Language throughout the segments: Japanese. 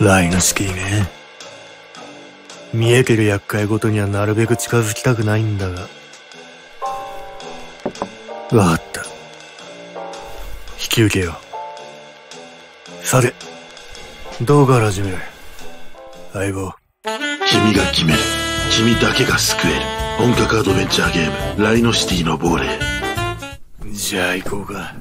ライノシティね。見えてる厄介ごとにはなるべく近づきたくないんだが。わかった。引き受けよう。さて、どうから始める？相棒。 君が決める。君だけが救える。本格アドベンチャーゲーム、ライノシティの亡霊。 じゃあ行こうか。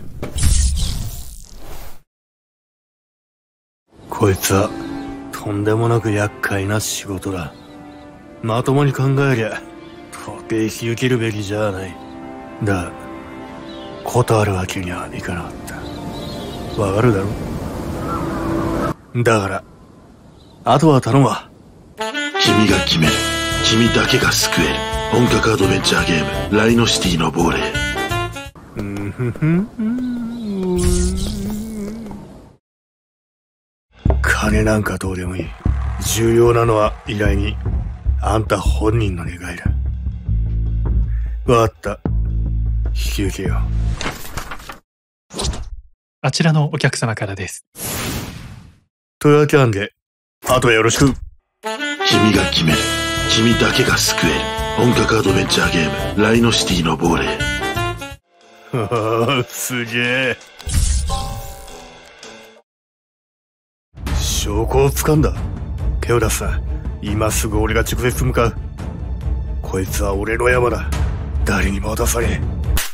こいつはとんでもなく厄介な仕事だ。まともに考えりゃ到底引き受けるべきじゃない。だが断るわけにはいかなかった。わかるだろ。だからあとは頼むわ。 君が決める。君だけが救える。本格アドベンチャーゲーム、ライノシティの亡霊。 金なんかどうでもいい。重要なのは依頼人、あんた本人の願いだ。わかった。引き受けよう。 あちらのお客様からです。 というわけなんで、あとはよろしく。 君が決める。君だけが救える。本格アドベンチャーゲーム、ライノシティの亡霊。 すげえ。証拠を掴んだ。手を出すな。今すぐ俺が直接向かう。こいつは俺の山だ。誰にも渡さねえ。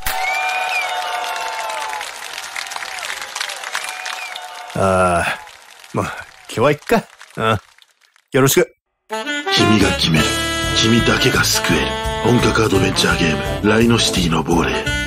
まあ今日はいっか。よろしく。 君が決める。君だけが救える。本格アドベンチャーゲーム、ライノシティの亡霊。